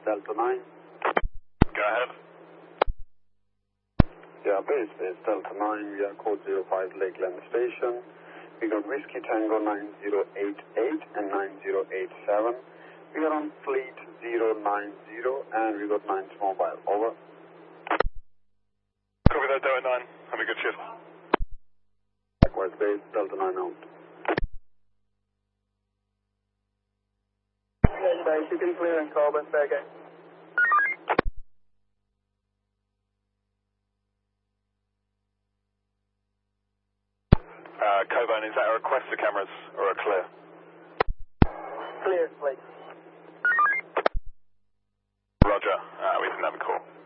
Delta 9. Go ahead. Yeah, base Delta 9, we are code 05 Lakeland Station. We got Whiskey Tango 9088 and 9087. We are on fleet 090 and we got 9's mobile. Over. Copy that, Delta 9. Have a good shift. Likewise, base Delta 9 out. Yes, base, you can clear and call back again. Coburn, is that a request for cameras or a clear? Clear, please. Roger. We can have a call.